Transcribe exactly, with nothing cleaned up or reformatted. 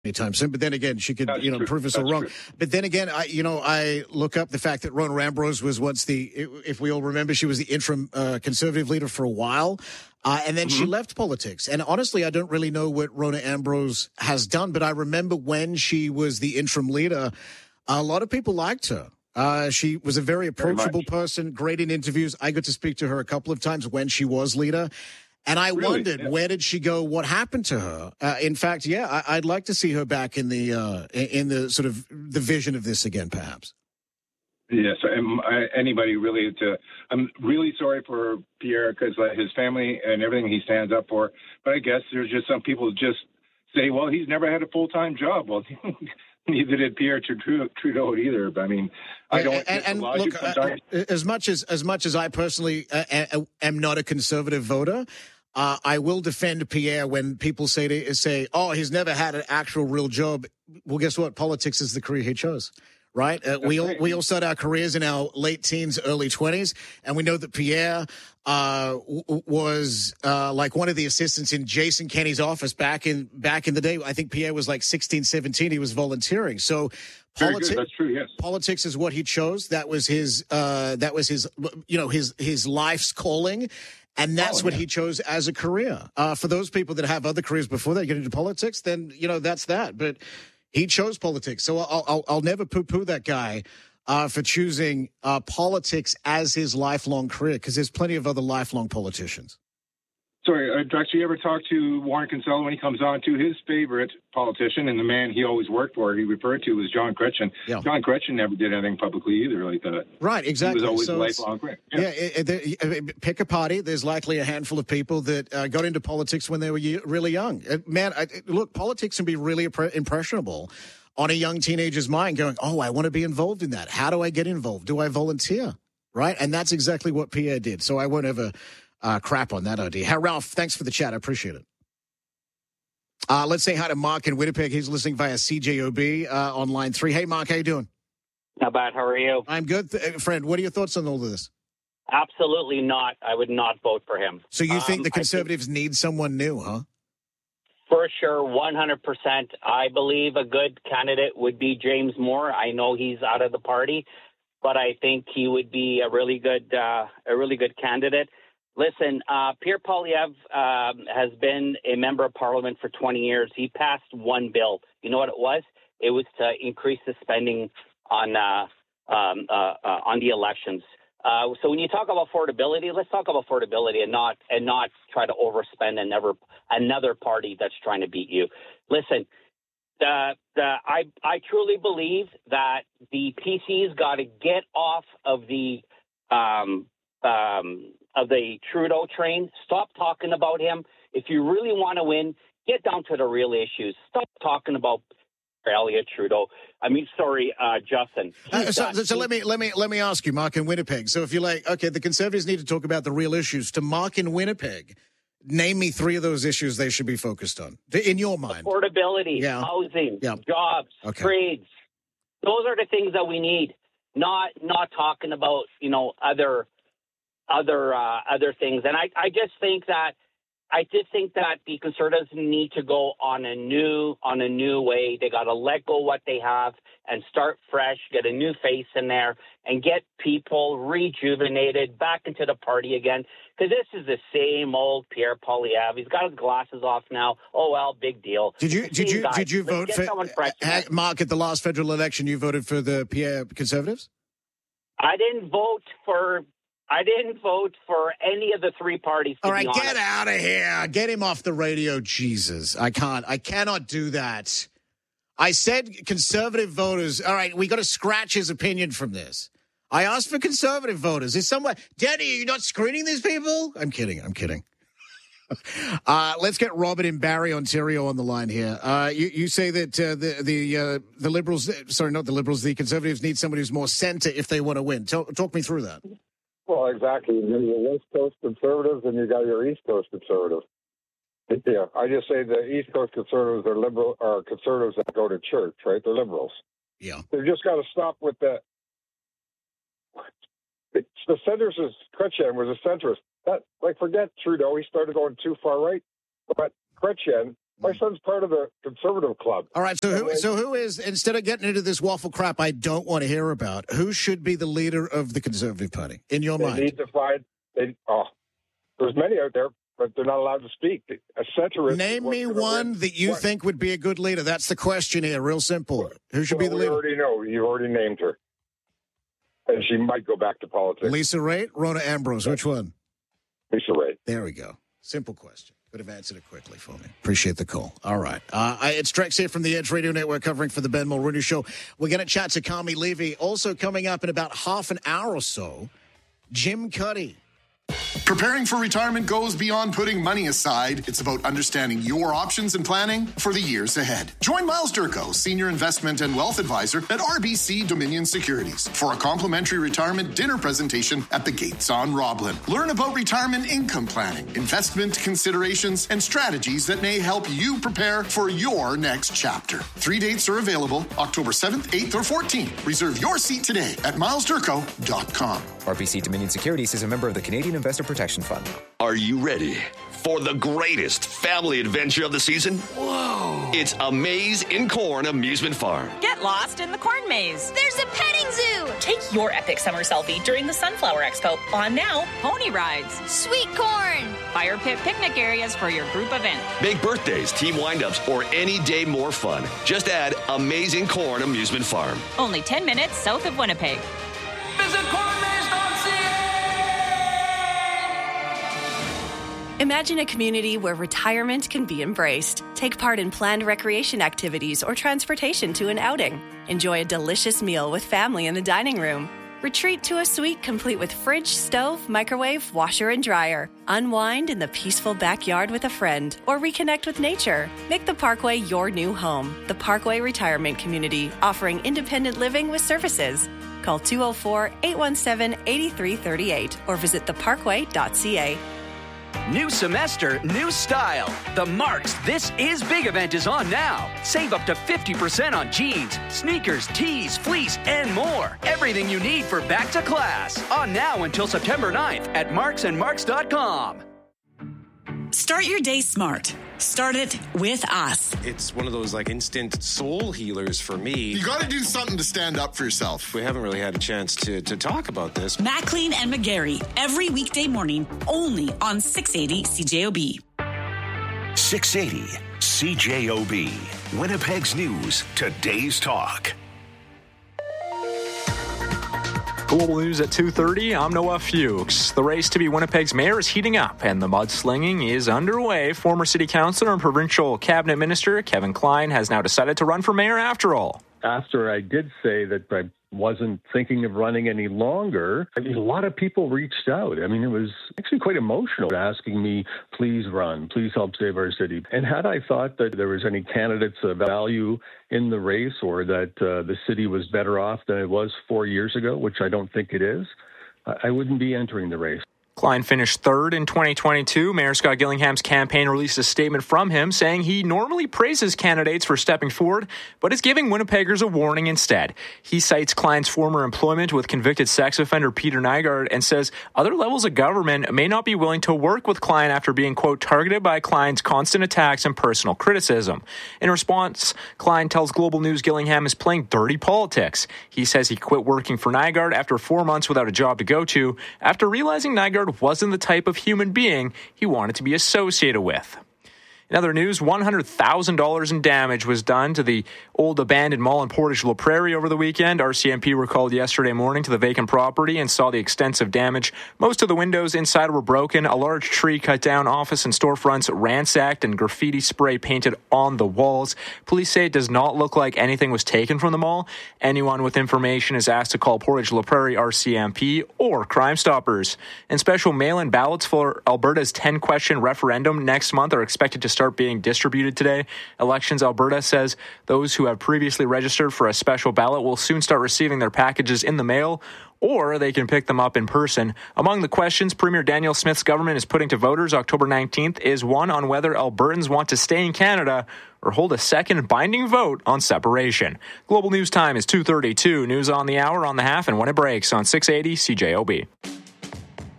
anytime soon. But then again, she could, That's you know, true. prove us all That's wrong. true. But then again, I, you know, I look up the fact that Rona Ambrose was once the, if we all remember, she was the interim uh, Conservative leader for a while. Uh, and then mm-hmm. she left politics. And honestly, I don't really know what Rona Ambrose has done. But I remember when she was the interim leader, a lot of people liked her. Uh, she was a very approachable very person, great in interviews. I got to speak to her a couple of times when she was leader. And I really? wondered, yeah. where did she go? What happened to her? Uh, in fact, yeah, I, I'd like to see her back in the uh, in the sort of the vision of this again, perhaps. Yes, and anybody really. To, I'm really sorry for Pierre because uh, his family and everything he stands up for. But I guess there's just some people who just say, well, he's never had a full time job. Well, neither did Pierre Trudeau either. But I mean, I don't. And, and look, uh, as much as as much as I personally uh, am not a conservative voter. Uh, I will defend Pierre when people say to, say, "Oh, he's never had an actual real job." Well, guess what? Politics is the career he chose, right? Uh, we all right. we all start our careers in our late teens, early twenties, and we know that Pierre uh, w- was uh, like one of the assistants in Jason Kenney's office back in back in the day. I think Pierre was like sixteen, seventeen. He was volunteering, so. Politi- That's true. Yes. Politics is what he chose. That was his. Uh, that was his. You know, his his life's calling. And that's oh, what yeah. he chose as a career. Uh, for those people that have other careers before they get into politics, then, you know, that's that. But he chose politics. So I'll, I'll, I'll never poo-poo that guy uh, for choosing uh, politics as his lifelong career, because there's plenty of other lifelong politicians. Sorry, uh, Drex, you ever talk to Warren Kinsella when he comes on to his favorite politician and the man he always worked for, he referred to was John Chrétien. Yeah. John Chrétien never did anything publicly either like that. Right, exactly. He was always so a lifelong career. Yeah, yeah it, it, pick a party. There's likely a handful of people that uh, got into politics when they were really young. Uh, man, I, look, politics can be really impressionable on a young teenager's mind going, oh, I want to be involved in that. How do I get involved? Do I volunteer? Right? And that's exactly what Pierre did. So I won't ever... Uh, crap on that idea. Hey, Ralph, thanks for the chat. I appreciate it. Uh, let's say hi to Mark in Winnipeg. He's listening via C J O B uh, on line three. Hey, Mark, how you doing? Not bad. How are you? I'm good. Th- friend, what are your thoughts on all of this? Absolutely not. I would not vote for him. So you think um, the Conservatives think, need someone new, huh? For sure, one hundred percent. I believe a good candidate would be James Moore. I know he's out of the party, but I think he would be a really good, uh, a really good candidate. Listen, uh, Pierre Poilievre um, has been a member of Parliament for twenty years. He passed one bill. You know what it was? It was to increase the spending on uh, um, uh, uh, on the elections. Uh, so when you talk about affordability, let's talk about affordability and not and not try to overspend and never another party that's trying to beat you. Listen, the, the, I I truly believe that the P C's got to get off of the um, um, of the Trudeau train. Stop talking about him. If you really want to win, get down to the real issues. Stop talking about Elliott Trudeau. I mean, sorry, uh, Justin. Uh, so, so let me let me let me ask you, Mark in Winnipeg. So if you're like, okay, the Conservatives need to talk about the real issues. To Mark in Winnipeg, name me three of those issues they should be focused on in your mind. Affordability, yeah. housing, yeah. jobs, okay. trades. Those are the things that we need. Not not talking about you know other. other uh, other things. And I, I just think that I just think that the Conservatives need to go on a new on a new way. They got to let go what they have and start fresh, get a new face in there, and get people rejuvenated back into the party again. Because this is the same old Pierre Poilievre. He's got his glasses off now. Oh well, big deal. Did you did you guy. did you Let's vote get for someone fresh uh, Mark at the last federal election? You voted for the Pierre Conservatives? I didn't vote for. I didn't vote for any of the three parties. To All right, be get honest. out of here. Get him off the radio. Jesus, I can't. I cannot do that. I said conservative voters. All right, we got to scratch his opinion from this. I asked for conservative voters. Is someone, Danny, are you not screening these people? I'm kidding. I'm kidding. uh, let's get Robert in Barrie, Ontario on the line here. Uh, you, you say that uh, the the uh, the Liberals, sorry, not the Liberals, the Conservatives need somebody who's more centre if they want to win. Talk, talk me through that. Well, exactly. You got your West Coast Conservatives and you got your East Coast Conservatives. Yeah, I just say the East Coast Conservatives are liberal, are conservatives that go to church, right? They're liberals. Yeah. They've just got to stop with the. It's the centrist is Chrétien was a centrist. That like forget Trudeau, he started going too far right. But Chrétien My son's part of the conservative club. All right, so who, so who is, instead of getting into this waffle crap I don't want to hear about, who should be the leader of the Conservative Party, in your they mind? They need to find, they, oh, there's many out there, but they're not allowed to speak. A centrist. Name me one that you what? think would be a good leader. That's the question here, real simple. Who should well, be the we leader? already know. You already named her. And she might go back to politics. Lisa Raitt, Rona Ambrose, which one? Lisa Raitt. There we go. Simple question. Could have answered it quickly for me. Appreciate the call. All right. Uh, I, it's Drex here from the Edge Radio Network covering for the Ben Mulrooney Show. We're going to chat to Carmi Levy. Also coming up in about half an hour or so, Jim Cuddy. Preparing for retirement goes beyond putting money aside. It's about understanding your options and planning for the years ahead. Join Miles Durko, Senior Investment and Wealth Advisor at R B C Dominion Securities, for a complimentary retirement dinner presentation at the Gates on Roblin. Learn about retirement income planning, investment considerations, and strategies that may help you prepare for your next chapter. Three dates are available, October seventh, eighth, or fourteenth. Reserve your seat today at miles durko dot com. R B C Dominion Securities is a member of the Canadian Investor Protection Fund. Are you ready for the greatest family adventure of the season? Whoa! It's A Maze in Corn Amusement Farm. Get lost in the corn maze. There's a petting zoo. Take your epic summer selfie during the Sunflower Expo. On now, pony rides, sweet corn, fire pit picnic areas for your group event. Make birthdays, team windups, or any day more fun. Just add Amazing Corn Amusement Farm. Only ten minutes south of Winnipeg. Visit corn maze dot c a. Imagine a community where retirement can be embraced. Take part in planned recreation activities or transportation to an outing. Enjoy a delicious meal with family in the dining room. Retreat to a suite complete with fridge, stove, microwave, washer, and dryer. Unwind in the peaceful backyard with a friend or reconnect with nature. Make the Parkway your new home. The Parkway Retirement Community, offering independent living with services. Call two oh four, eight one seven, eight three three eight or visit the parkway dot c a. New semester, new style. The Marks This Is Big event is on now. Save up to fifty percent on jeans, sneakers, tees, fleece, and more. Everything you need for back to class. On now until September ninth at marks and marks dot com. Start your day smart. Start it with us. It's one of those like instant soul healers for me. You got to do something to stand up for yourself. We haven't really had a chance to, to talk about this. Maclean and McGarry, every weekday morning, only on six eighty C J O B. six eighty C J O B. Winnipeg's News, today's talk. Global News at two thirty, I'm Noah Fuchs. The race to be Winnipeg's mayor is heating up, and the mudslinging is underway. Former city councillor and provincial cabinet minister Kevin Klein has now decided to run for mayor after all. After I did say that I wasn't thinking of running any longer, I mean, a lot of people reached out. I mean, it was actually quite emotional, asking me, please run, please help save our city. And had I thought that there was any candidates of value in the race or that uh, the city was better off than it was four years ago, which I don't think it is, I wouldn't be entering the race. Klein finished third in twenty twenty-two. Mayor Scott Gillingham's campaign released a statement from him saying he normally praises candidates for stepping forward, but is giving Winnipeggers a warning instead. He cites Klein's former employment with convicted sex offender Peter Nygard and says other levels of government may not be willing to work with Klein after being, quote, targeted by Klein's constant attacks and personal criticism. In response, Klein tells Global News Gillingham is playing dirty politics. He says he quit working for Nygard after four months without a job to go to, after realizing Nygard wasn't the type of human being he wanted to be associated with. In other news, one hundred thousand dollars in damage was done to the old abandoned mall in Portage La Prairie over the weekend. R C M P were called yesterday morning to the vacant property and saw the extensive damage. Most of the windows inside were broken, a large tree cut down, office and storefronts ransacked, and graffiti spray painted on the walls. Police say it does not look like anything was taken from the mall. Anyone with information is asked to call Portage La Prairie R C M P or Crime Stoppers. And special mail-in ballots for Alberta's ten-question referendum next month are expected to start start being distributed today. Elections Alberta says those who have previously registered for a special ballot will soon start receiving their packages in the mail, or they can pick them up in person. Among the questions Premier Daniel Smith's government is putting to voters October nineteenth is one on whether Albertans want to stay in Canada or hold a second binding vote on separation. Global News Time is two thirty-two. News on the hour, on the half, and when it breaks on six eighty C J O B.